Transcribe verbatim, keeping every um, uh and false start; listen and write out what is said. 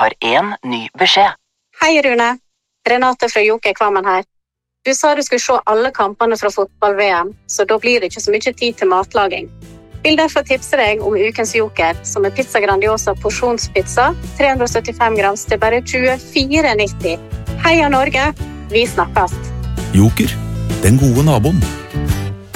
har en ny beskjed. Hei Rune, Renate fra Joker Kvammen her. Du sa du skulle se alle kampene fra fotball-V M, så da blir det ikke så mye tid til matlaging. Vil derfor tipse deg om ukens Joker, som er pizza grandiosa porsjonspizza, tre hundre og syttifem grams til bare tjuefire nitti. Heia Norge, vi snakkes! Joker, den gode naboen.